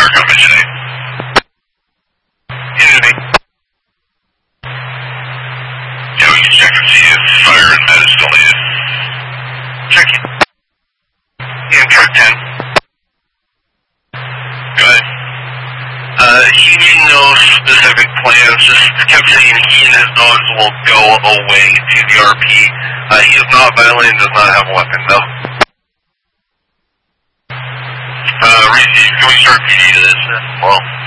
America, Mission 8. Unity. Yeah, we can check and see if fire and med is still needed. Checking. Yeah, truck 10. Good. He made no specific plans, just kept saying he and his dogs will go away to the RP. He is not violent and does not have a weapon, though. Receive, can we start PD to this? Well.